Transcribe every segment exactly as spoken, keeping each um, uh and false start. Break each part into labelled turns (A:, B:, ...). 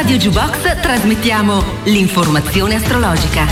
A: Radio Jukebox trasmettiamo l'informazione astrologica.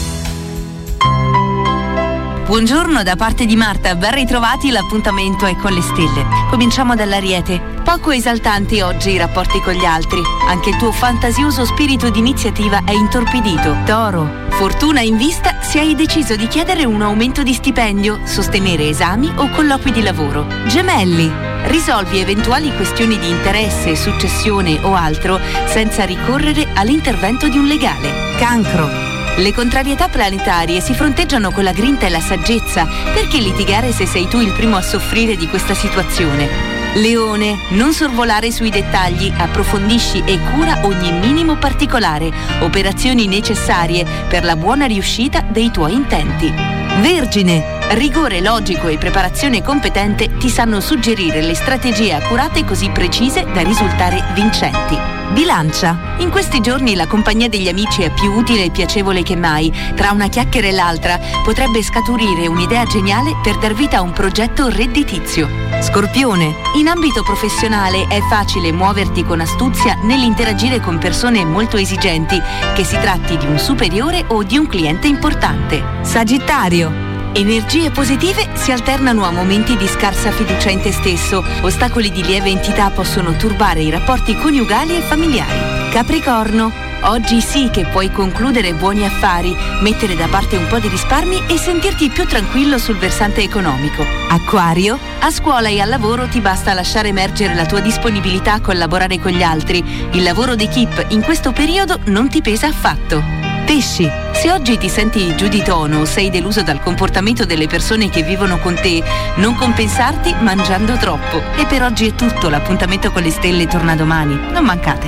B: Buongiorno da parte di Marta, ben ritrovati, l'appuntamento è con le stelle. Cominciamo dall'Ariete. Poco esaltanti oggi i rapporti con gli altri, anche il tuo fantasioso spirito di iniziativa è intorpidito. Toro, fortuna in vista se hai deciso di chiedere un aumento di stipendio, sostenere esami o colloqui di lavoro. Gemelli, risolvi eventuali questioni di interesse, successione o altro senza ricorrere all'intervento di un legale. Cancro, le contrarietà planetarie si fronteggiano con la grinta e la saggezza. Perché litigare se sei tu il primo a soffrire di questa situazione? Leone, non sorvolare sui dettagli, approfondisci e cura ogni minimo particolare, operazioni necessarie per la buona riuscita dei tuoi intenti. Vergine, rigore logico e preparazione competente ti sanno suggerire le strategie accurate così precise da risultare vincenti. Bilancia, in questi giorni la compagnia degli amici è più utile e piacevole che mai. Tra una chiacchiera e l'altra potrebbe scaturire un'idea geniale per dar vita a un progetto redditizio. Scorpione, in ambito professionale è facile muoverti con astuzia nell'interagire con persone molto esigenti, che si tratti di un superiore o di un cliente importante. Sagittario, energie positive si alternano a momenti di scarsa fiducia in te stesso. Ostacoli di lieve entità possono turbare i rapporti coniugali e familiari. Capricorno, oggi sì che puoi concludere buoni affari, mettere da parte un po' di risparmi e sentirti più tranquillo sul versante economico. Acquario, a scuola e al lavoro ti basta lasciare emergere la tua disponibilità a collaborare con gli altri. Il lavoro d'equipe in questo periodo non ti pesa affatto. Pesci, se oggi ti senti giù di tono o sei deluso dal comportamento delle persone che vivono con te, non compensarti mangiando troppo. E per oggi è tutto, l'appuntamento con le stelle torna domani, non mancate.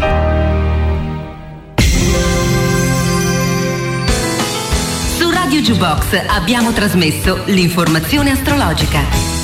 A: Su Radio Jukebox abbiamo trasmesso l'informazione astrologica.